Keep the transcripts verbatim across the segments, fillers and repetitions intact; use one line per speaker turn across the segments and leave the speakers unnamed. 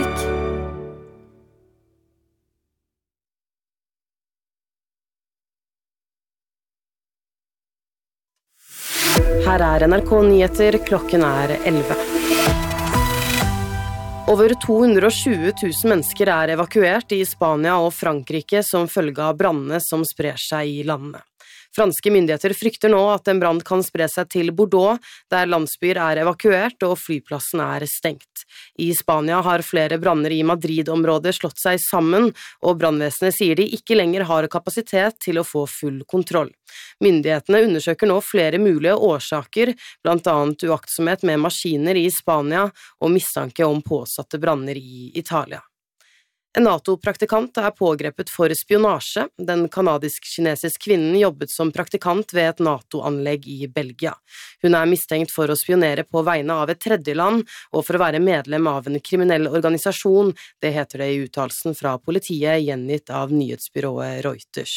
musikk.
Her er N R K Nyheter, klokken er elleve. Over to hundre og tjue tusen mennesker er evakuert i Spania og Frankrike som følge av brannene som sprer seg i landene. Franske myndigheter frykter nå at en brann kan spre seg til Bordeaux, der landsbyer er evakuert og flyplassen er stengt. I Spania har flere branner i Madrid-området slått seg sammen, og brannvesenet sier de ikke lenger har kapasitet til å få full kontroll. Myndighetene undersøker nå flere mulige årsaker, blant annet uaktsomhet med maskiner i Spania og mistanke om påsatte branner i Italia. En NATO-praktikant er pågrepet for spionasje. Den kanadisk-kinesisk kvinnen jobbet som praktikant ved et NATO-anlegg i Belgia. Hun er mistenkt for å spionere på vegne av et tredjeland og for å være medlem av en kriminell organisasjon, det heter det i uttalelsen fra politiet gjengitt av nyhetsbyrået Reuters.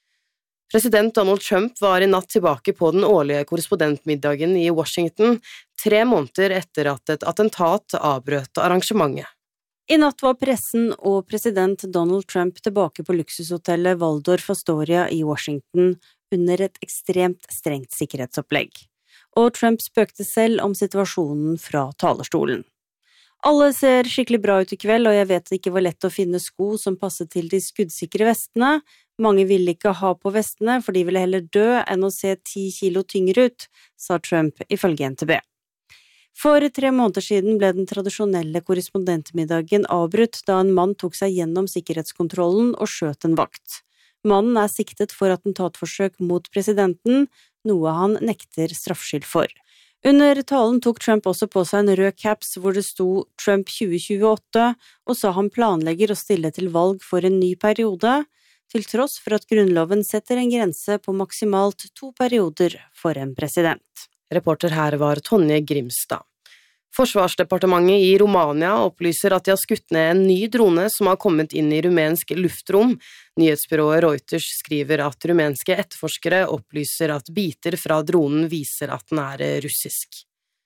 President Donald Trump var i natt tilbake på den årlige korrespondentmiddagen i Washington, tre måneder etter at et attentat avbrøt arrangementet.
I natt var pressen og president Donald Trump tilbake på luksushotellet Waldorf Astoria i Washington under et ekstremt strengt sikkerhetsopplegg. Og Trump spøkte selv om situasjonen fra talerstolen. Alle ser skikkelig bra ut i kveld, og jeg vet det ikke var lett å finne sko som passet til de skuddsikre vestene. Mange ville ikke ha på vestene, for de ville heller dø enn å se ti kilo tyngre ut, sa Trump ifølge N T B. For tre måneder siden ble den tradisjonelle korrespondentmiddagen avbrutt da en mann tok seg gjennom sikkerhetskontrollen og skjøt en vakt. Mannen er siktet for attentatforsøk mot presidenten, noe han nekter straffskyld for. Under talen tok Trump også på seg en rød caps hvor det sto Trump tjue tjueåtte, og sa han planlegger å stille til valg for en ny periode, til tross for at grunnloven setter en grense på maksimalt to perioder for en president.
Reporter her var Tonje Grimstad. Forsvarsdepartementet i Romania opplyser at de har skutt ned en ny drone som har kommet inn i rumensk luftrom. Nyhetsbyrået Reuters skriver at rumenske etterforskere opplyser at biter fra dronen viser at den er russisk.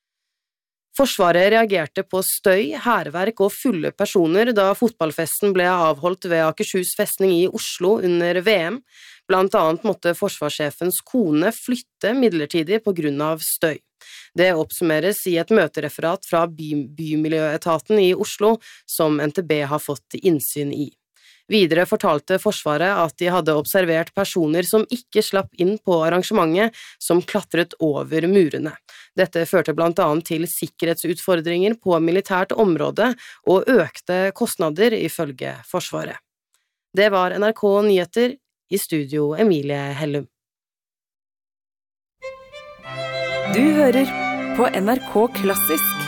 Forsvaret reagerte på støy, hærverk og fulle personer da fotballfesten ble avholdt ved Akershus festning i Oslo under V M. Blant annet måtte forsvarssjefens kone flytte midlertidig på grunn av støy. Det oppsummeres i et møtereferat fra by Bymiljøetaten i Oslo, som N T B har fått innsyn i. Videre fortalte Forsvaret at de hadde observert personer som ikke slapp inn på arrangementet, som klatret over murene. Dette førte blant annet til sikkerhetsutfordringer på militært område og økte kostnader ifølge Forsvaret. Det var N R K Nyheter, i studio Emilie Hellum.
Du hører på N R K Klassisk.